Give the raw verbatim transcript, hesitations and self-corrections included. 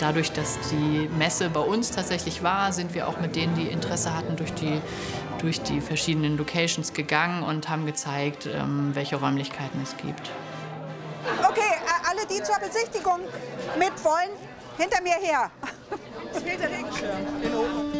dadurch, dass die Messe bei uns tatsächlich war, sind wir auch mit denen, die Interesse hatten, durch die, durch die verschiedenen Locations gegangen und haben gezeigt, ähm, welche Räumlichkeiten es gibt. Okay, alle, die zur Besichtigung mit wollen, hinter mir her. Es fehlt der Regenschirm.